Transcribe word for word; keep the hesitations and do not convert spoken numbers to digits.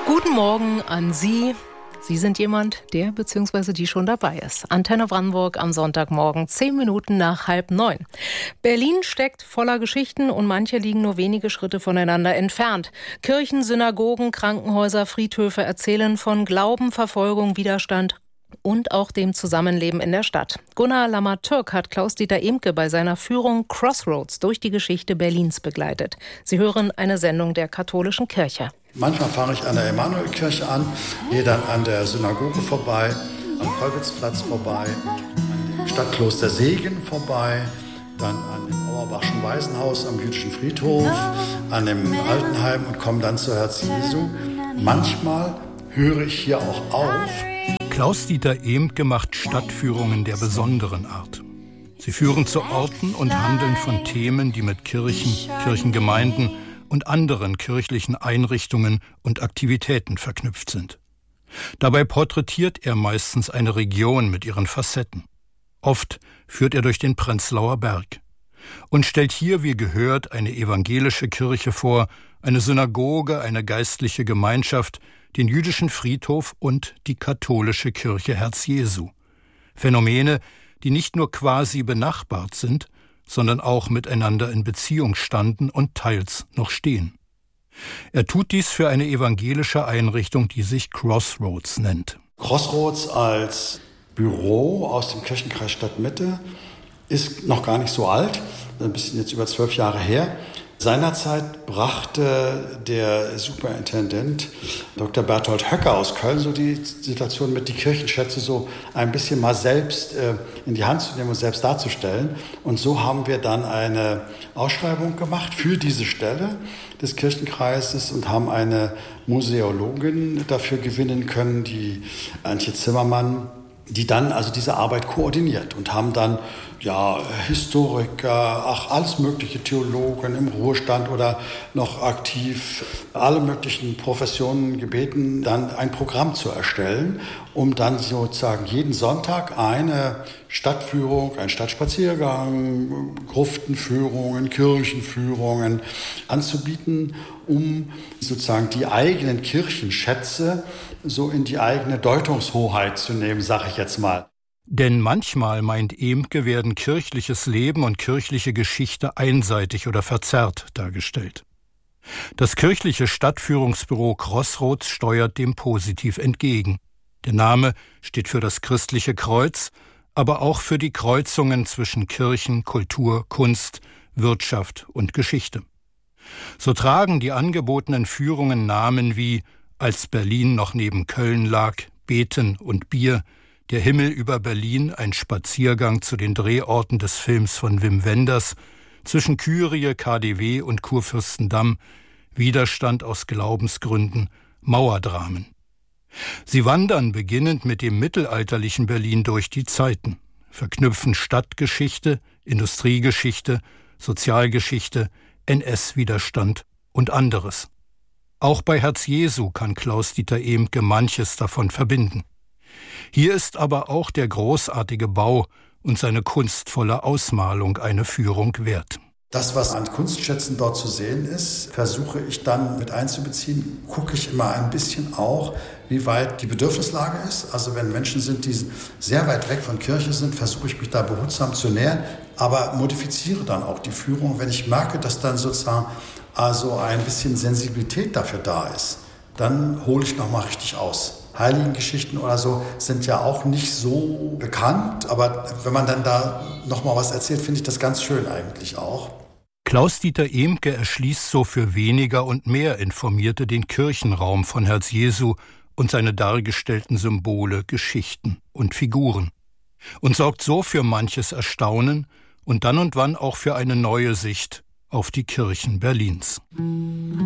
Guten Morgen an Sie. Sie sind jemand, der bzw. die schon dabei ist. Antenne Brandenburg am Sonntagmorgen, zehn Minuten nach halb neun. Berlin steckt voller Geschichten und manche liegen nur wenige Schritte voneinander entfernt. Kirchen, Synagogen, Krankenhäuser, Friedhöfe erzählen von Glauben, Verfolgung, Widerstand und auch dem Zusammenleben in der Stadt. Gunnar Lammert-Türk hat Klaus-Dieter Ehmke bei seiner Führung Crossroads durch die Geschichte Berlins begleitet. Sie hören eine Sendung der katholischen Kirche. Manchmal fange ich an der Emanuelkirche an, gehe dann an der Synagoge vorbei, am Kolwitzplatz vorbei, an dem Stadtkloster Segen vorbei, dann an dem Auerbachschen Waisenhaus am jüdischen Friedhof, an dem Altenheim und komme dann zu Herz Jesu. Manchmal höre ich hier auch auf. Klaus-Dieter Ehmke macht Stadtführungen der besonderen Art. Sie führen zu Orten und handeln von Themen, die mit Kirchen, Kirchengemeinden und anderen kirchlichen Einrichtungen und Aktivitäten verknüpft sind. Dabei porträtiert er meistens eine Region mit ihren Facetten. Oft führt er durch den Prenzlauer Berg und stellt hier, wie gehört, eine evangelische Kirche vor, eine Synagoge, eine geistliche Gemeinschaft, den jüdischen Friedhof und die katholische Kirche Herz Jesu. Phänomene, die nicht nur quasi benachbart sind, sondern auch miteinander in Beziehung standen und teils noch stehen. Er tut dies für eine evangelische Einrichtung, die sich Crossroads nennt. Crossroads als Büro aus dem Kirchenkreis Stadtmitte ist noch gar nicht so alt, ein bisschen jetzt über zwölf Jahre her. Seinerzeit brachte der Superintendent Doktor Berthold Höcker aus Köln so die Situation mit, die Kirchenschätze so ein bisschen mal selbst äh, in die Hand zu nehmen und selbst darzustellen. Und so haben wir dann eine Ausschreibung gemacht für diese Stelle des Kirchenkreises und haben eine Museologin dafür gewinnen können, die Antje Zimmermann, die dann also diese Arbeit koordiniert und haben dann ja Historiker, ach alles mögliche Theologen im Ruhestand oder noch aktiv, alle möglichen Professionen gebeten, dann ein Programm zu erstellen, um dann sozusagen jeden Sonntag eine Stadtführung, einen Stadtspaziergang, Gruftenführungen, Kirchenführungen anzubieten, um sozusagen die eigenen Kirchenschätze so in die eigene Deutungshoheit zu nehmen, sage ich jetzt mal. Denn manchmal, meint Ehmke, werden kirchliches Leben und kirchliche Geschichte einseitig oder verzerrt dargestellt. Das kirchliche Stadtführungsbüro Crossroads steuert dem positiv entgegen. Der Name steht für das christliche Kreuz, aber auch für die Kreuzungen zwischen Kirchen, Kultur, Kunst, Wirtschaft und Geschichte. So tragen die angebotenen Führungen Namen wie Als Berlin noch neben Köln lag, Beten und Bier, Der Himmel über Berlin, ein Spaziergang zu den Drehorten des Films von Wim Wenders, zwischen Kyrie, K D W und Kurfürstendamm, Widerstand aus Glaubensgründen, Mauerdramen. Sie wandern beginnend mit dem mittelalterlichen Berlin durch die Zeiten, verknüpfen Stadtgeschichte, Industriegeschichte, Sozialgeschichte, N S-Widerstand und anderes. Auch bei Herz Jesu kann Klaus-Dieter Ehmke manches davon verbinden. Hier ist aber auch der großartige Bau und seine kunstvolle Ausmalung eine Führung wert. Das, was an Kunstschätzen dort zu sehen ist, versuche ich dann mit einzubeziehen. Gucke ich immer ein bisschen auch, wie weit die Bedürfnislage ist. Also wenn Menschen sind, die sehr weit weg von Kirche sind, versuche ich mich da behutsam zu nähern, aber modifiziere dann auch die Führung, wenn ich merke, dass dann sozusagen also ein bisschen Sensibilität dafür da ist. Dann hole ich nochmal richtig aus. Heiligengeschichten oder so sind ja auch nicht so bekannt, aber wenn man dann da nochmal was erzählt, finde ich das ganz schön eigentlich auch. Klaus-Dieter Ehmke erschließt so für weniger und mehr Informierte den Kirchenraum von Herz Jesu und seine dargestellten Symbole, Geschichten und Figuren und sorgt so für manches Erstaunen und dann und wann auch für eine neue Sicht auf die Kirchen Berlins.